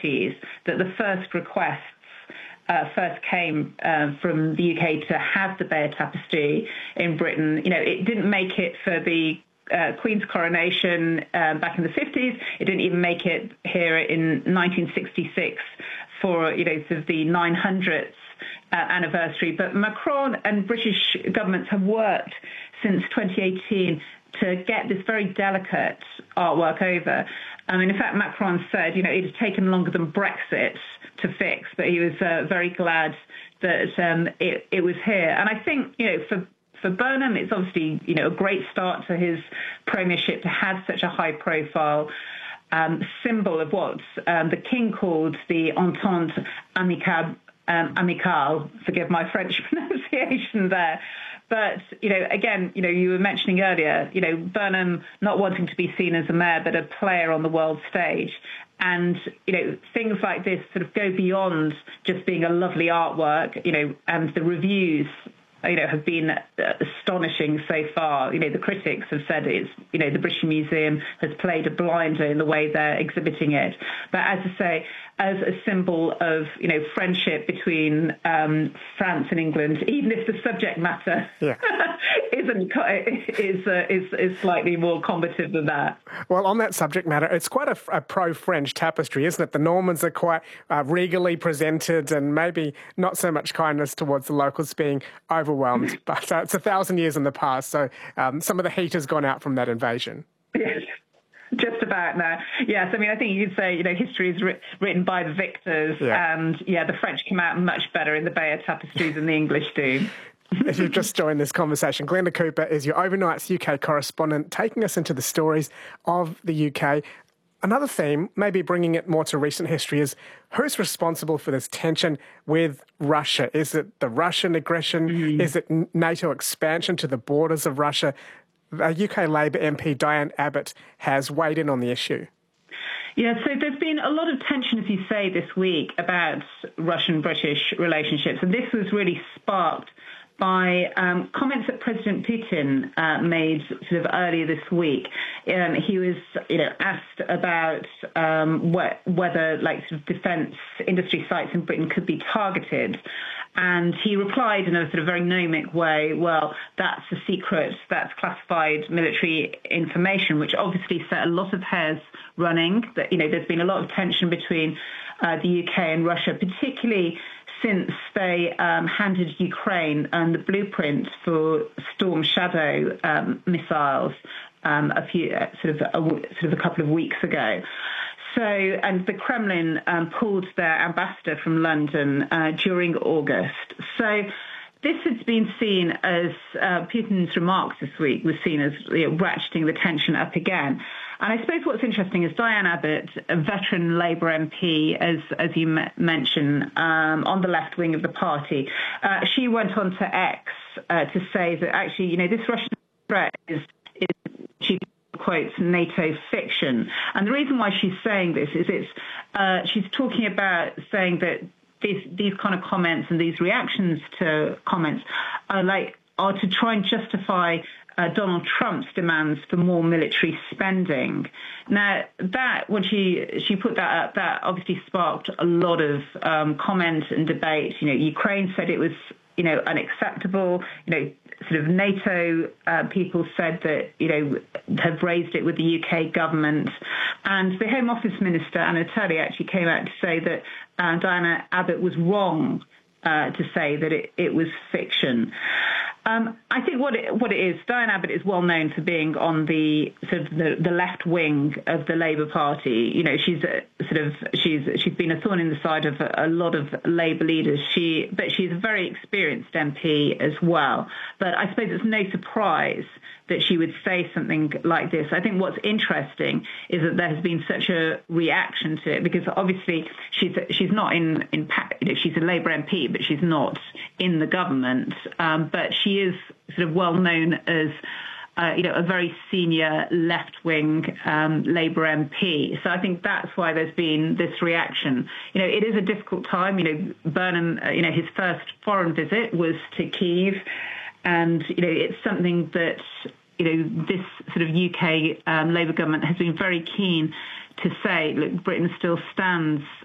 1930s that the first requests first came from the UK to have the Bayeux Tapestry in Britain. It didn't make it for the Queen's coronation back in the 50s. It didn't even make it here in 1966 for sort of the 900th anniversary. But Macron and British governments have worked since 2018 to get this very delicate artwork over. In fact, Macron said, it had taken longer than Brexit to fix, but he was very glad that it was here. And I think, for Burnham, it's obviously, a great start to his premiership to have such a high-profile symbol of what the King called the Entente Amicale, forgive my French pronunciation there. But, again, you were mentioning earlier, Burnham not wanting to be seen as a mayor, but a player on the world stage. And, things like this sort of go beyond just being a lovely artwork, and the reviews, have been astonishing so far. The critics have said it's, the British Museum has played a blinder in the way they're exhibiting it. But as I say, as a symbol of, friendship between France and England, even if the subject matter is slightly more combative than that. Well, on that subject matter, it's quite a pro-French tapestry, isn't it? The Normans are quite regally presented and maybe not so much kindness towards the locals being overwhelmed. But it's 1,000 years in the past, so some of the heat has gone out from that invasion. Yes. Just about now. Yes, I think you could say, history is written by the victors, and, the French come out much better in the Bayeux Tapestry than the English do. If you've just joined this conversation, Glenda Cooper is your Overnight's UK correspondent, taking us into the stories of the UK. Another theme, maybe bringing it more to recent history, is who's responsible for this tension with Russia? Is it the Russian aggression? Mm-hmm. Is it NATO expansion to the borders of Russia? UK Labour MP Diane Abbott has weighed in on the issue. Yeah, so there's been a lot of tension, as you say, this week about Russian-British relationships, and this was really sparked by comments that President Putin made sort of earlier this week. He was, asked about whether sort of defence industry sites in Britain could be targeted. And he replied in a sort of very gnomic way, well, that's a secret, that's classified military information, which obviously set a lot of hairs running. That, there's been a lot of tension between the UK and Russia, particularly since they handed Ukraine the blueprint for Storm Shadow missiles a couple of weeks ago. So, and the Kremlin pulled their ambassador from London during August. So this has been seen as, Putin's remarks this week was seen as ratcheting the tension up again. And I suppose what's interesting is Diane Abbott, a veteran Labour MP, as you mentioned, on the left wing of the party, she went on to X to say that actually, this Russian threat is she quotes NATO fiction. And the reason why she's saying this is she's talking about saying that these kind of comments and these reactions to comments are to try and justify Donald Trump's demands for more military spending. Now, that when she put that up, that obviously sparked a lot of comment and debate. Ukraine said it was unacceptable. Sort of NATO people said that, have raised it with the UK government. And the Home Office Minister, Anna Tully, actually came out to say that Diana Abbott was wrong to say that it was fiction. I think what it is, Diane Abbott is well known for being on the sort of the left wing of the Labour Party. She's been a thorn in the side of a lot of Labour leaders. But she's a very experienced MP as well. But I suppose it's no surprise that she would say something like this. I think what's interesting is that there has been such a reaction to it, because obviously she's not she's a Labour MP, but she's not in the government. But she is sort of well known as a very senior left-wing Labour MP. So I think that's why there's been this reaction. It is a difficult time. Burnham, his first foreign visit was to Kyiv. And, it's something that, this sort of UK Labour government has been very keen to say, look, Britain still stands